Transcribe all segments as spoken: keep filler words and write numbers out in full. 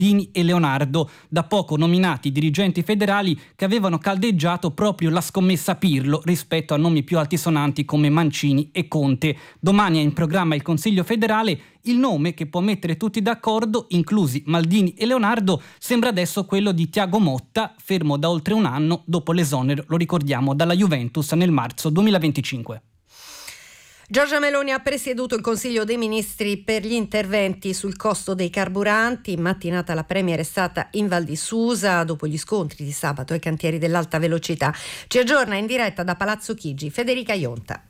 Maldini e Leonardo, da poco nominati dirigenti federali che avevano caldeggiato proprio la scommessa Pirlo rispetto a nomi più altisonanti come Mancini e Conte. Domani è in programma il Consiglio federale. Il nome che può mettere tutti d'accordo, inclusi Maldini e Leonardo, sembra adesso quello di Thiago Motta, fermo da oltre un anno dopo l'esonero, lo ricordiamo, dalla Juventus nel marzo duemilaventicinque. Giorgia Meloni ha presieduto il Consiglio dei Ministri per gli interventi sul costo dei carburanti. In mattinata la Premier è stata in Val di Susa dopo gli scontri di sabato ai cantieri dell'alta velocità. Ci aggiorna in diretta da Palazzo Chigi Federica Ionta.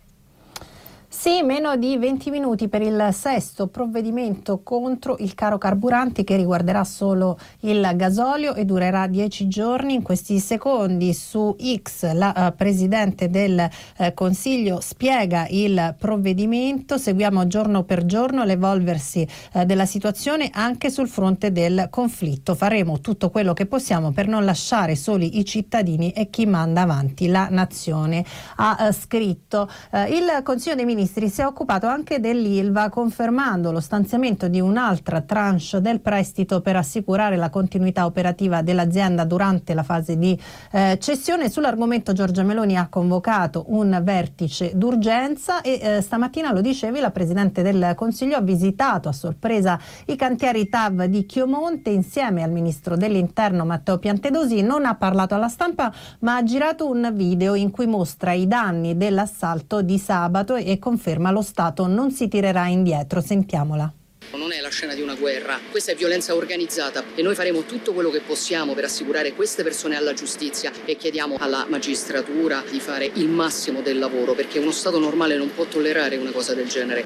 Sì, meno di venti minuti per il sesto provvedimento contro il caro carburanti che riguarderà solo il gasolio e durerà dieci giorni. In questi secondi su X la uh, Presidente del uh, Consiglio spiega il provvedimento. Seguiamo giorno per giorno l'evolversi uh, della situazione anche sul fronte del conflitto. Faremo tutto quello che possiamo per non lasciare soli i cittadini e chi manda avanti la nazione, ha uh, scritto. Uh, il Consiglio dei Ministri si è occupato anche dell'Ilva, confermando lo stanziamento di un'altra tranche del prestito per assicurare la continuità operativa dell'azienda durante la fase di eh, cessione. Sull'argomento Giorgia Meloni ha convocato un vertice d'urgenza e eh, stamattina, lo dicevi, la Presidente del Consiglio ha visitato a sorpresa i cantieri T A V di Chiomonte insieme al Ministro dell'Interno Matteo Piantedosi. Non ha parlato alla stampa ma ha girato un video in cui mostra i danni dell'assalto di sabato e conferma lo Stato non si tirerà indietro. Sentiamola. Non è la scena di una guerra, questa è violenza organizzata e noi faremo tutto quello che possiamo per assicurare queste persone alla giustizia e chiediamo alla magistratura di fare il massimo del lavoro perché uno Stato normale non può tollerare una cosa del genere.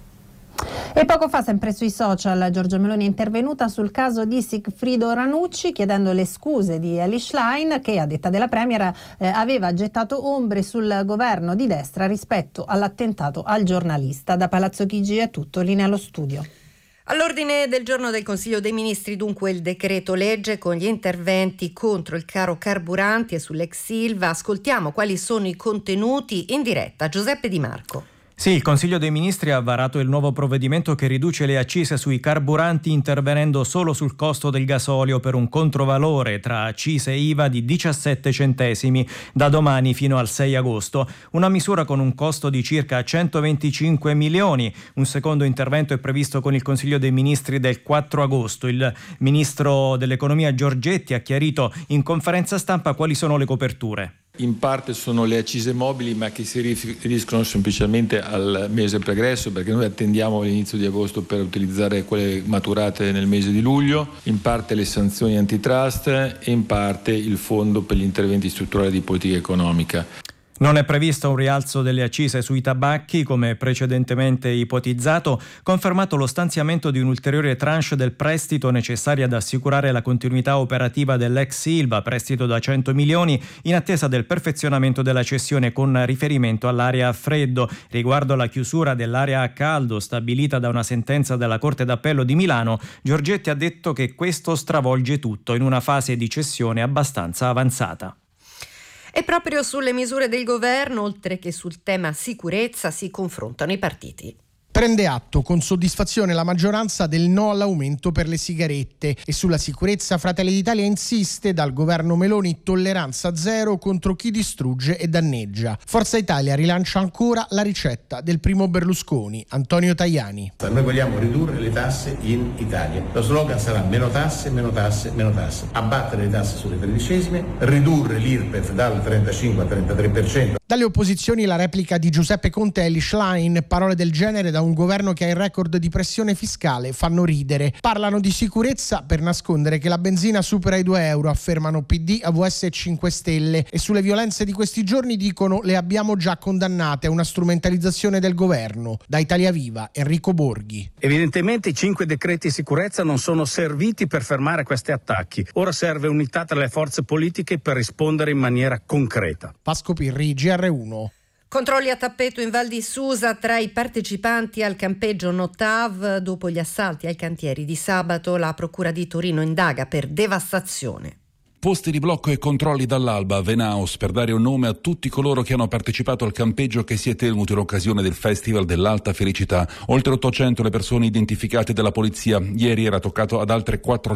E poco fa, sempre sui social, Giorgia Meloni è intervenuta sul caso di Sigfrido Ranucci chiedendo le scuse di Elly Schlein che, a detta della Premier, eh, aveva gettato ombre sul governo di destra rispetto all'attentato al giornalista. Da Palazzo Chigi è tutto, linea allo studio. All'ordine del giorno del Consiglio dei Ministri dunque il decreto legge con gli interventi contro il caro carburanti e sull'ex Ilva. Ascoltiamo quali sono i contenuti in diretta. Giuseppe Di Marco. Sì, il Consiglio dei Ministri ha varato il nuovo provvedimento che riduce le accise sui carburanti intervenendo solo sul costo del gasolio per un controvalore tra accise e I V A di diciassette centesimi da domani fino al sei agosto. Una misura con un costo di circa centoventicinque milioni. Un secondo intervento è previsto con il Consiglio dei Ministri del quattro agosto. Il Ministro dell'Economia Giorgetti ha chiarito in conferenza stampa quali sono le coperture. In parte sono le accise mobili ma che si riferiscono semplicemente al mese pregresso perché noi attendiamo l'inizio di agosto per utilizzare quelle maturate nel mese di luglio, in parte le sanzioni antitrust e in parte il fondo per gli interventi strutturali di politica economica. Non è previsto un rialzo delle accise sui tabacchi come precedentemente ipotizzato, confermato lo stanziamento di un'ulteriore tranche del prestito necessaria ad assicurare la continuità operativa dell'ex Ilva, prestito da cento milioni in attesa del perfezionamento della cessione con riferimento all'area a freddo. Riguardo alla chiusura dell'area a caldo stabilita da una sentenza della Corte d'Appello di Milano, Giorgetti ha detto che questo stravolge tutto in una fase di cessione abbastanza avanzata. E proprio sulle misure del governo, oltre che sul tema sicurezza, si confrontano i partiti. Prende atto con soddisfazione la maggioranza del no all'aumento per le sigarette e sulla sicurezza Fratelli d'Italia insiste dal governo Meloni tolleranza zero contro chi distrugge e danneggia. Forza Italia rilancia ancora la ricetta del primo Berlusconi, Antonio Tajani. Noi vogliamo ridurre le tasse in Italia. Lo slogan sarà meno tasse, meno tasse, meno tasse. Abbattere le tasse sulle tredicesime, ridurre l'I R P E F dal trentacinque al trentatré per cento. Dalle opposizioni la replica di Giuseppe Conte e Elly Schlein, parole del genere da un governo che ha il record di pressione fiscale, fanno ridere. Parlano di sicurezza per nascondere che la benzina supera i due euro, affermano P D, A V S e cinque Stelle. E sulle violenze di questi giorni dicono le abbiamo già condannate, a una strumentalizzazione del governo. Da Italia Viva, Enrico Borghi. Evidentemente i cinque decreti sicurezza non sono serviti per fermare questi attacchi. Ora serve unità tra le forze politiche per rispondere in maniera concreta. Pasco Pirri, G R uno. Controlli a tappeto in Val di Susa tra i partecipanti al campeggio Notav. Dopo gli assalti ai cantieri di sabato, la Procura di Torino indaga per devastazione. posti di blocco e controlli dall'alba a Venaus per dare un nome a tutti coloro che hanno partecipato al campeggio che si è tenuto in occasione del Festival dell'Alta Felicità. Oltre ottocento le persone identificate dalla polizia. Ieri era toccato ad altre quattro